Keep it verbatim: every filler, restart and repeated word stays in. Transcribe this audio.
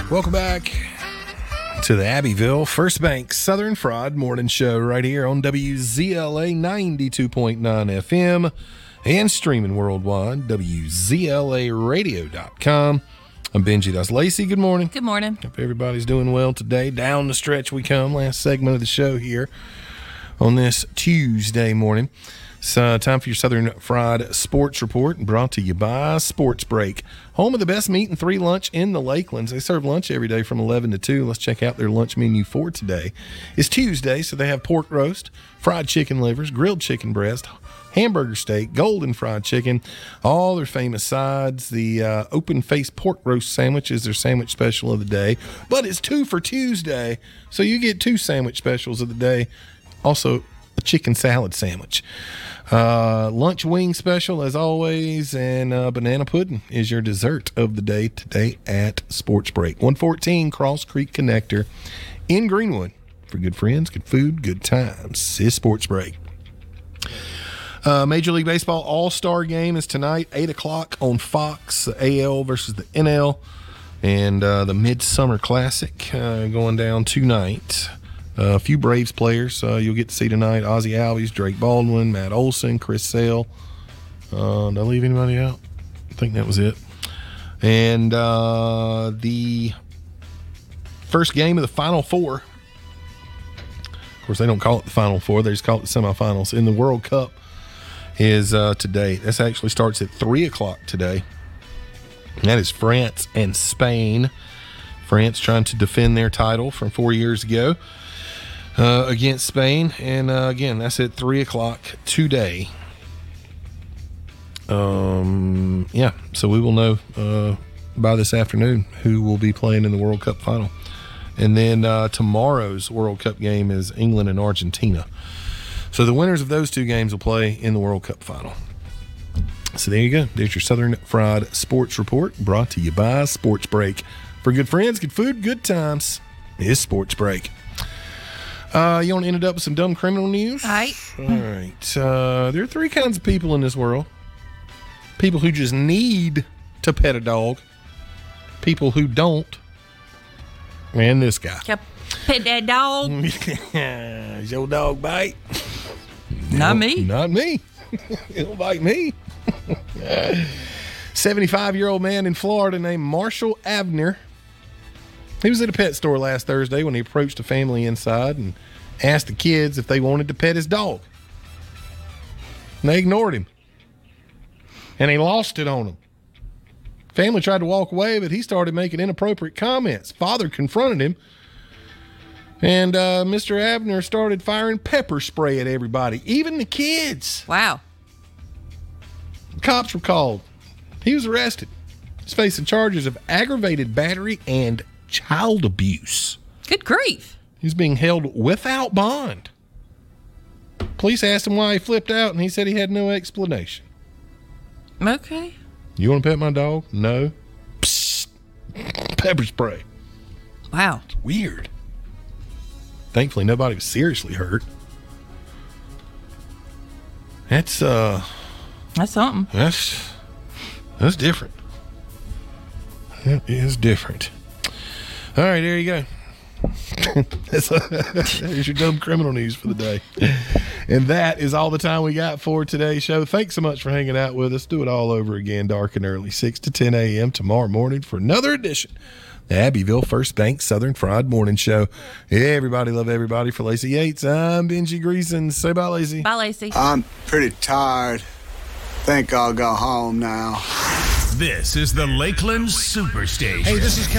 Welcome back to the Abbeville First Bank Southern Fried Morning Show right here on W Z L A ninety-two point nine F M and streaming worldwide, W Z L A radio dot com. I'm Benji. That's Lacey. Good morning. Good morning. Hope everybody's doing well today. Down the stretch we come. Last segment of the show here on this Tuesday morning. It's uh, time for your Southern Fried Sports Report, brought to you by Sports Break, home of the best meat and free lunch in the Lakelands. They serve lunch every day from eleven to two. Let's check out their lunch menu for today. It's Tuesday, so they have pork roast, fried chicken livers, grilled chicken breast, hamburger steak, golden fried chicken, all their famous sides. The uh, open-faced pork roast sandwich is their sandwich special of the day, but it's two for Tuesday, so you get two sandwich specials of the day. Also, a chicken salad sandwich. Uh, lunch wing special, as always, and uh, banana pudding is your dessert of the day today at Sports Break. one fourteen Cross Creek Connector in Greenwood. For good friends, good food, good times. It's Sports Break. Uh, Major League Baseball All-Star Game is tonight, eight o'clock on Fox. The A L versus the N L. And uh, the Midsummer Classic uh, going down tonight. Uh, a few Braves players uh, you'll get to see tonight. Ozzie Albies, Drake Baldwin, Matt Olson, Chris Sale. Uh, did I leave anybody out? I think that was it. And uh, the first game of the Final Four. Of course, they don't call it the Final Four. They just call it the semifinals. In the World Cup is uh, today. This actually starts at three o'clock today. And that is France and Spain. France trying to defend their title from four years ago. Uh, against Spain, and uh, again, that's at three o'clock today. Um, yeah, so we will know uh, by this afternoon who will be playing in the World Cup final. And then uh, tomorrow's World Cup game is England and Argentina. So the winners of those two games will play in the World Cup final. So there you go. There's your Southern Fried Sports Report, brought to you by Sports Break. For good friends, good food, good times, it's Sports Break. Uh, you want to end it up with some dumb criminal news? All right. All right. Uh, there are three kinds of people in this world. People who just need to pet a dog. People who don't. And this guy. Can I pet that dog? Is your dog bite? Not No, me. Not me. It'll bite me. seventy-five-year-old man in Florida named Marshall Abner. He was at a pet store last Thursday when he approached a family inside and asked the kids if they wanted to pet his dog. And they ignored him. And he lost it on them. Family tried to walk away, but he started making inappropriate comments. Father confronted him. And uh, Mister Abner started firing pepper spray at everybody, even the kids. Wow. Cops were called. He was arrested. He's facing charges of aggravated battery and child abuse. Good grief. He's being held without bond. Police asked him why he flipped out, and he said he had no explanation. Okay. You want to pet my dog? No. Psst. Pepper spray. Wow. It's weird. Thankfully, nobody was seriously hurt. That's, uh... That's something. That's, that's different. It is different. All right, there you go. That's a, there's your dumb criminal news for the day. And that is all the time we got for today's show. Thanks so much for hanging out with us. Do it all over again, dark and early, six to ten a.m. tomorrow morning for another edition of the Abbeville First Bank Southern Fried Morning Show. Hey, everybody, love everybody. For Lacey Yates, I'm Benji Greason. Say bye, Lacey. Bye, Lacey. I'm pretty tired. Think I'll go home now. This is the Lakeland Superstation. Hey, this is